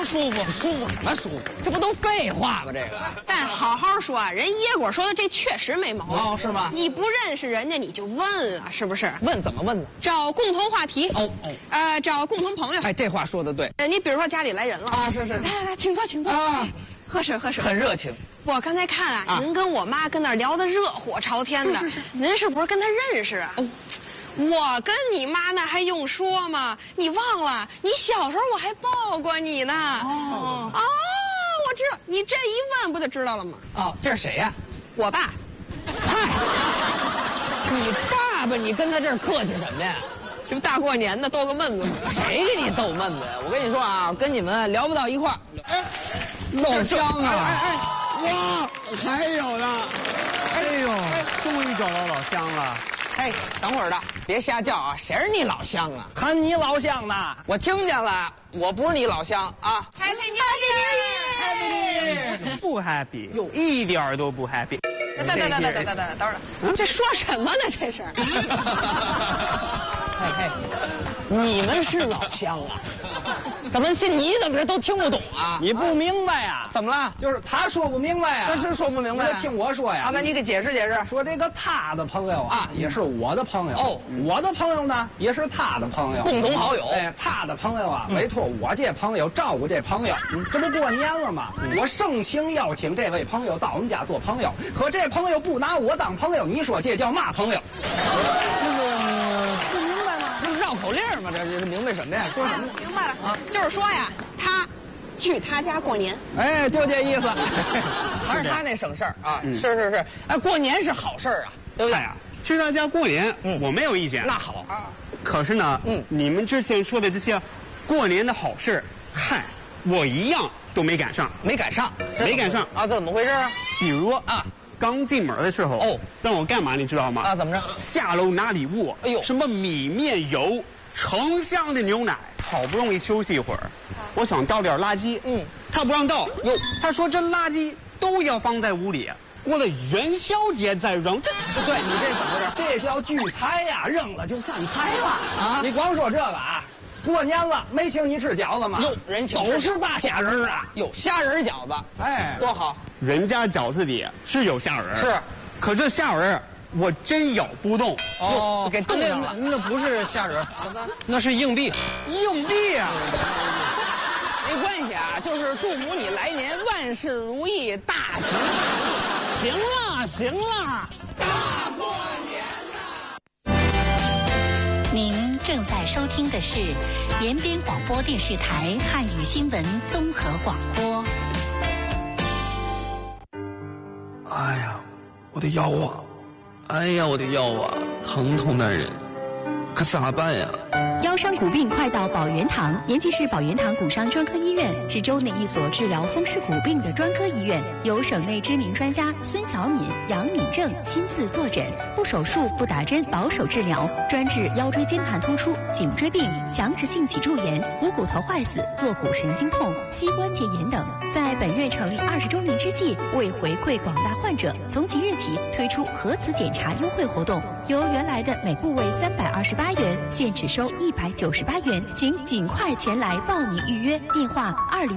舒服，舒服什么舒服？这不都废话吗？这个。 但好好说啊，人椰果说的这确实没毛病。 哦，是吗？ 你不认识人家你就问啊，是不是？ 问怎么问呢？ 找共同话题。找共同朋友。 哎，这话说的对。 你比如说家里来人了啊，是。 来，请坐，请坐。啊，喝水。 很热情。 我刚才看啊，您跟我妈跟那儿聊得热火朝天的，是。您是不是跟她认识啊？我跟你妈那还用说吗？你忘了？你小时候我还抱过你呢。我知道，你这一问不就知道了吗？ 这是谁呀？ 我爸。 嗨，你爸爸，你跟他这儿客气什么呀？ 这不大过年的逗个闷子， 谁给你逗闷子呀？我跟你说啊，跟你们聊不到一块儿。 老乡啊！ 哇，还有呢！ 哎呦，终于找到老乡了。 哎，等会儿的，别瞎叫啊！谁是你老乡啊？ 喊你老乡呢？ 我听见了，我不是你老乡啊。 Happy New Year！ 不 happy，一点都不 happy。 等会儿，这说什么呢？这是。 嘿，你们是老乡啊？怎么你怎么这都听不懂啊？ 你不明白呀？ 怎么了？ 就是他说不明白呀。 他是说不明白。 你得听我说呀。 那你给解释解释。 说这个他的朋友啊，也是我的朋友。我的朋友呢，也是他的朋友。 共同好友。 哎，他的朋友啊，委托我这朋友照顾这朋友。这不过年了吗？我盛情邀请这位朋友到我们家做朋友，可这朋友不拿我当朋友，你说这叫嘛朋友？ 不明白吗？这是绕口令吗？这是明白什么呀？说什么？ 明白了啊，就是说呀，他去他家过年。 哎，就这意思。 还是他那省事儿啊？是。哎，过年是好事儿啊，对不对呀？去他家过年，我没有意见。 那好啊。 可是呢，你们之前说的这些过年的好事，嗨，我一样都没赶上。 没赶上啊？这怎么回事啊？ 比如啊。刚进门的时候，让我干嘛你知道吗？ 怎么着？ 下楼拿礼物。哎呦，什么米面油，成箱的牛奶。好不容易休息一会儿，我想倒点垃圾，他不让倒。哟，他说这垃圾都要放在屋里，过了元宵节再扔。对， 你这怎么着？这叫聚财呀，扔了就散财了啊！你光说这个啊。过年了，没请你吃饺子吗？ 哟，人请都是大虾仁啊！ 哟，虾仁饺子， 哎， 多好！ 人家饺子里是有虾仁， 是， 可这虾仁我真咬不动。 给冻上了。 那不是虾仁，那是硬币。 硬币啊！ 没关系啊，就是祝福你来年万事如意，大吉。行了，大过年了。 您正在收听的是延边广播电视台汉语新闻综合广播。 哎呀，我的腰啊！哎呀，我的腰啊，疼痛难忍，可咋办呀？ 腰伤骨病快到保元堂，延吉市保元堂骨伤专科医院是州内一所治疗风湿骨病的专科医院，由省内知名专家孙小敏、杨敏正亲自坐诊，不手术不打针，保守治疗，专治腰椎间盘突出、颈椎病、强直性脊柱炎、股骨头坏死、坐骨神经痛、膝关节炎等。在本院成立20周年之际，为回馈广大患者，从即日起推出核磁检查优惠活动，由原来的每部位328元，现只收198元，请尽快前来报名预约。电话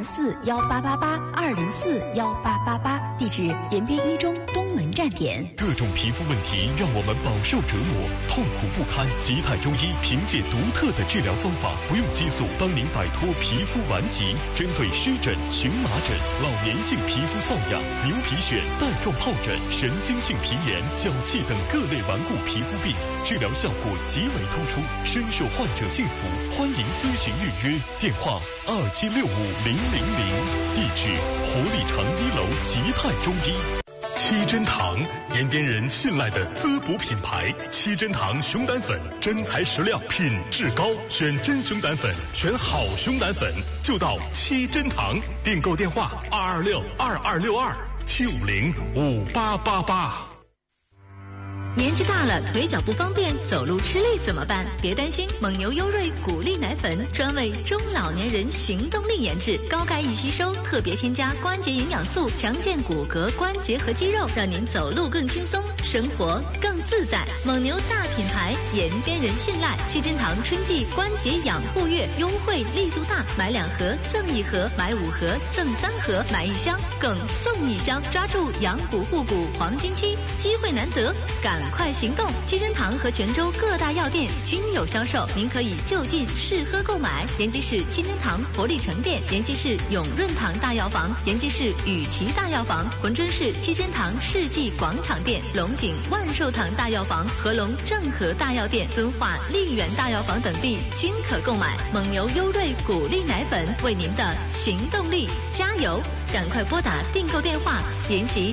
204-1888，204-1888，地址延边一中东门站点。 各种皮肤问题让我们饱受折磨，痛苦不堪。吉泰中医凭借独特的治疗方法，不用激素，帮您摆脱皮肤顽疾。针对湿疹、荨麻疹、老年性皮肤瘙痒、牛皮癣、带状疱疹、神经性皮炎、脚气等各类顽固皮肤病，治疗效果极为突出，深受患者信服。欢迎咨询预约，电话2765-000，地址活力城1楼吉泰中医。七珍堂，延边人信赖的滋补品牌。七珍堂熊胆粉，真材实料，品质高，选真熊胆粉，选好熊胆粉，就到七珍堂。订购电话226-2262，750-5888。 年纪大了，腿脚不方便，走路吃力怎么办？别担心，蒙牛优瑞谷粒奶粉专为中老年人行动力研制，高钙易吸收，特别添加关节营养素，强健骨骼、关节和肌肉，让您走路更轻松，生活更自在。蒙牛大品牌，延边人信赖。七珍堂春季关节养护月优惠力度大，买2盒赠1盒，买5盒赠3盒，买1箱更送1箱，抓住养骨护骨黄金期，机会难得，赶快行动！七珍堂和泉州各大药店均有销售，您可以就近试喝购买。延吉市七珍堂活力城店，延吉市永润堂大药房，延吉市雨琦大药房，珲春市七珍堂世纪广场店，龙井万寿堂大药房、合龙正和大药店、敦化丽园大药房等地均可购买。蒙牛优瑞谷粒奶粉，为您的行动力加油！赶快拨打订购电话：延吉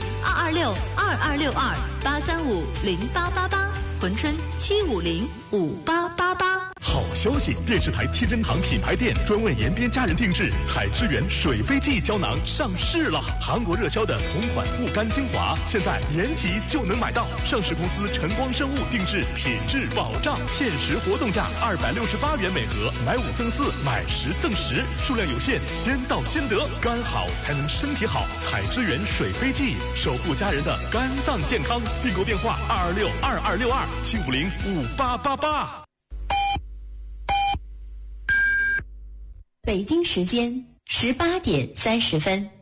226-2262-835-0888，珲春750-5888。 好消息！电视台七珍堂品牌店专为延边家人定制采之源水飞蓟胶囊上市了。韩国热销的同款护肝精华，现在延吉就能买到。上市公司晨光生物定制，品质保障，限时活动价268元每盒，买5赠4，买10赠10，数量有限，先到先得。肝好才能身体好，采之源水飞蓟，守护家人的肝脏健康。订购电话226-2262-750-5888。 北京时间18点30分。